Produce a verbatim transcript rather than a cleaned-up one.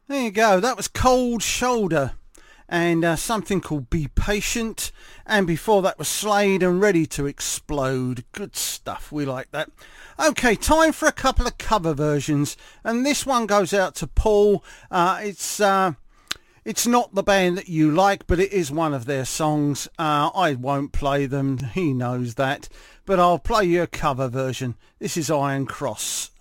There you go. That was Cold Shoulder and uh, something called Be Patient. And before that was Slade and Ready to Explode. Good stuff. We like that. Okay, time for a couple of cover versions. And this one goes out to Paul. Uh, it's... Uh, It's not the band that you like, but it is one of their songs. Uh, I won't play them. He knows that. But I'll play you a cover version. This is Iron Cross.